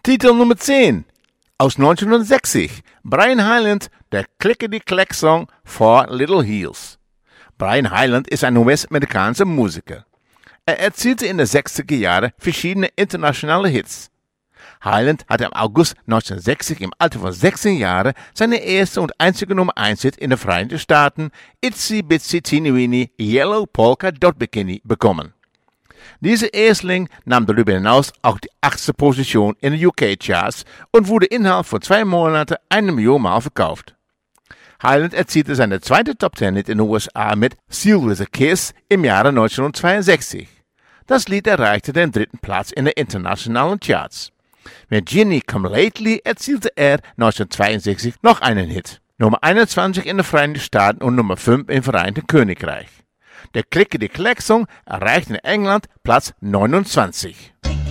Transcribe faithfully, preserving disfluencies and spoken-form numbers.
Titel Nummer zehn aus neunzehnhundertsechzig. Brian Hyland, der Clickety-Clack-Song For Little Heels. Brian Hyland ist ein U S-amerikanischer Musiker. Er erzielte in den sechziger Jahren verschiedene internationale Hits. Hyland hatte im August neunzehnhundertsechzig im Alter von sechzehn Jahren seine erste und einzige Nummer eins Hit in den Vereinigten Staaten, Itsy Bitsy Teeny Weeny Yellow Polka Dot Bikini, bekommen. Dieser Erstling nahm darüber hinaus auch die achte Position in den U K-Charts und wurde innerhalb von zwei Monaten eine Million Mal verkauft. Hyland erzielte seine zweite Top Ten Hit in den U S A mit Seal with a Kiss im Jahre neunzehnhundertzweiundsechzig. Das Lied erreichte den dritten Platz in den internationalen Charts. Mit Ginny Come Lately erzielte er neunzehnhundertzweiundsechzig noch einen Hit. Nummer einundzwanzig in den Vereinigten Staaten und Nummer fünf im Vereinigten Königreich. Der Clickety-Clack-Song erreichte in England Platz neunundzwanzig.